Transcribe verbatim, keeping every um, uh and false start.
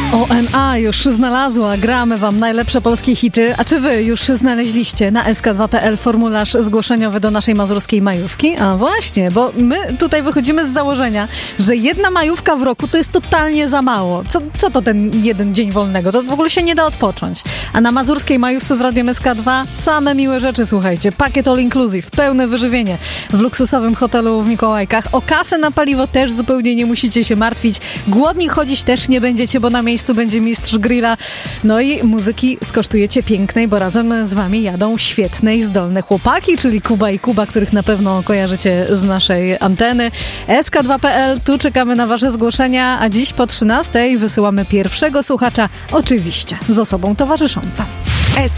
O M A już znalazła, gramy wam najlepsze polskie hity. A czy wy już znaleźliście na S K dwa kropka P L formularz zgłoszeniowy do naszej mazurskiej majówki? A właśnie, bo my tutaj wychodzimy z założenia, że jedna majówka w roku to jest totalnie za mało. Co, co to ten jeden dzień wolnego? To w ogóle się nie da odpocząć. A na mazurskiej majówce z Radiem S K dwa same miłe rzeczy, słuchajcie. Pakiet all inclusive, pełne wyżywienie w luksusowym hotelu w Mikołajkach. O kasę na paliwo też zupełnie nie musicie się martwić. Głodni chodzić też nie będziecie, bo na miejscu będzie mistrz grilla. No i muzyki skosztujecie pięknej, bo razem z wami jadą świetne i zdolne chłopaki, czyli Kuba i Kuba, których na pewno kojarzycie z naszej anteny. S K dwa kropka P L, tu czekamy na wasze zgłoszenia, a dziś po trzynastej wysyłamy pierwszego słuchacza, oczywiście z osobą towarzyszącą.